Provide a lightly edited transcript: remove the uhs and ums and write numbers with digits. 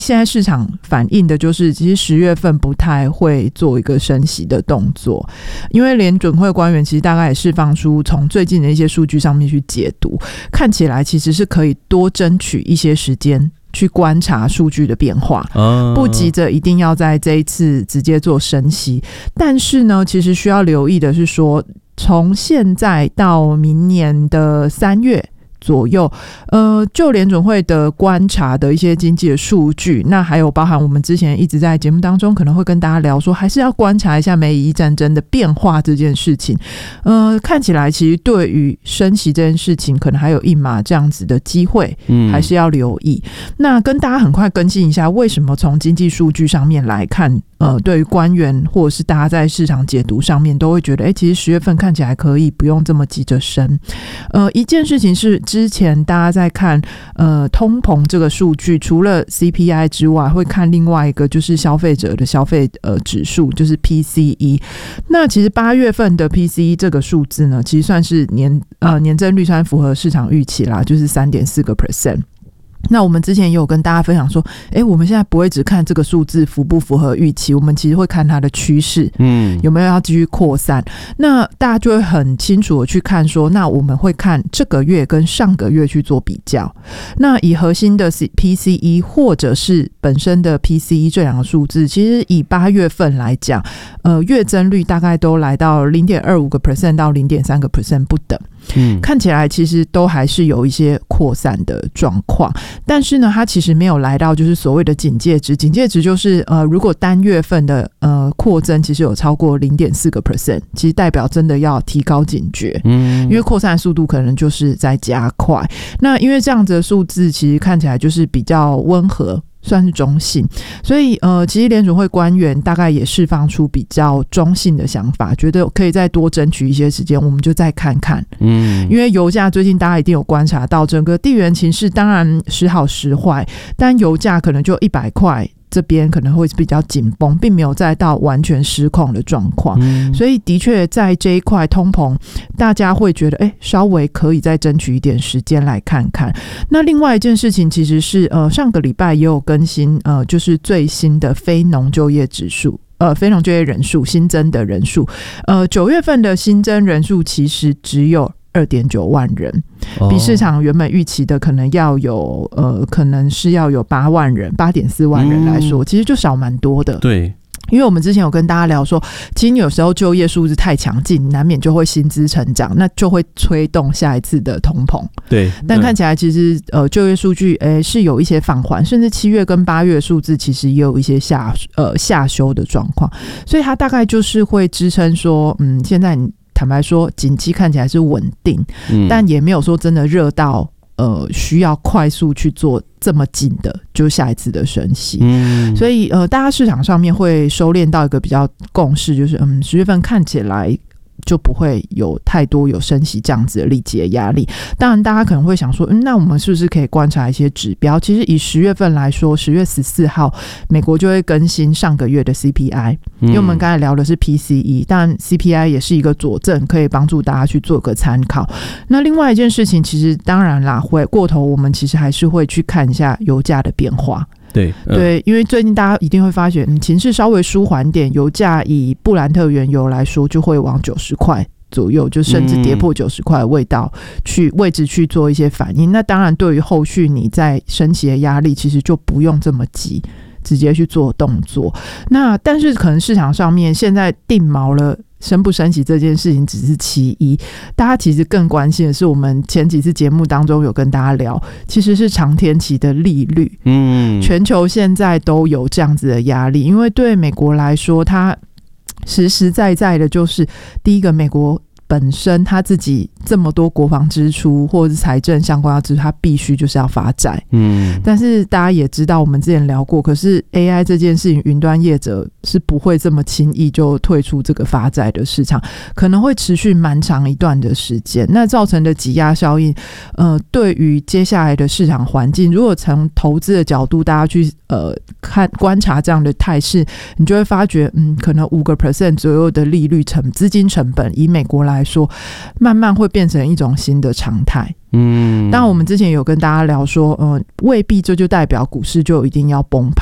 现在市场反映的就是其实10月份不太会做一个升息的动作，因为联准会官员其实大概也释放出从最近的一些数据上面去解读，看起来其实是可以多争取一些时间去观察数据的变化，不急着一定要在这一次直接做升息。但是呢，其实需要留意的是说，从现在到明年的3月左右，就联准会的观察的一些经济的数据，那还有包含我们之前一直在节目当中可能会跟大家聊说，还是要观察一下美以战争的变化这件事情。看起来其实对于升息这件事情，可能还有一码这样子的机会，还是要留意。那跟大家很快更新一下，为什么从经济数据上面来看，对于官员或者是大家在市场解读上面都会觉得，其实10月份看起来可以不用这么急着升。一件事情是之前大家在看通膨这个数据，除了 CPI 之外，会看另外一个就是消费者的消费指数，就是 PCE。那其实8月份的 PCE 这个数字呢，其实算是年增率算符合市场预期啦，就是 3.4%。那我们之前也有跟大家分享说，我们现在不会只看这个数字符不符合预期，我们其实会看它的趋势，有没有要继续扩散。那大家就会很清楚的去看说，那我们会看这个月跟上个月去做比较。那以核心的 PCE 或者是本身的 PCE 这两个数字，其实以8月份来讲，月增率大概都来到 0.25% 到 0.3% 不等。看起来其实都还是有一些扩散的状况，但是呢，它其实没有来到就是所谓的警戒值。警戒值就是如果单月份的扩增其实有超过 0.4%， 其实代表真的要提高警觉，因为扩散速度可能就是在加快。那因为这样子的数字其实看起来就是比较温和，算是中性，所以其实联准会官员大概也释放出比较中性的想法，觉得可以再多争取一些时间，我们就再看看。因为油价最近大家一定有观察到，整个地缘情势当然时好时坏，但油价可能就100块。这边可能会比较紧绷，并没有再到完全失控的状况，所以的确在这一块通膨，大家会觉得稍微可以再争取一点时间来看看。那另外一件事情其实是上个礼拜也有更新就是最新的非农就业指数。非农就业人数新增的人数，9月份的新增人数其实只有2.9万人，比市场原本预期的可能要有可能是要有8万人、8.4万人来说，其实就少蛮多的。 对。 因为我们之前有跟大家聊说，其实有时候就业数字太强劲，难免就会薪资成长，那就会推动下一次的通膨。 对， 但看起来其实就业数据是有一些放缓，甚至7月跟8月数字其实也有一些下修的状况，所以它大概就是会支撑说，现在坦白说，景气看起来是稳定，但也没有说真的热到需要快速去做这么紧的就下一次的升息。所以大家市场上面会收敛到一个比较共识，就是10月份看起来就不会有太多有升息这样子的立即的压力。当然大家可能会想说，那我们是不是可以观察一些指标？其实以10月份来说，10月14号美国就会更新上个月的 CPI，因为我们刚才聊的是 PCE， 但 CPI 也是一个佐证，可以帮助大家去做个参考。那另外一件事情，其实当然啦，回过头我们其实还是会去看一下油价的变化。对，因为最近大家一定会发觉，情势稍微舒缓点，油价以布兰特原油来说，就会往90块左右，就甚至跌破90块的位置去做一些反应。那当然，对于后续你在升息的压力，其实就不用这么急，直接去做动作。那但是可能市场上面现在定锚了。升不升息这件事情只是其一，大家其实更关心的是，我们前几次节目当中有跟大家聊，其实是长天期的利率。全球现在都有这样子的压力，因为对美国来说，它实实在在的就是第一个，美国本身他自己这么多国防支出或者是财政相关的支出，他必须就是要发债。但是大家也知道，我们之前聊过，可是 AI 这件事情，云端业者是不会这么轻易就退出这个发债的市场，可能会持续蛮长一段的时间。那造成的挤压效应，对于接下来的市场环境，如果从投资的角度，大家去观察这样的态势，你就会发觉，可能5% 左右的利率资金成本，以美国来来说，慢慢会变成一种新的常态。当然我们之前有跟大家聊说，未必这就代表股市就一定要崩盘。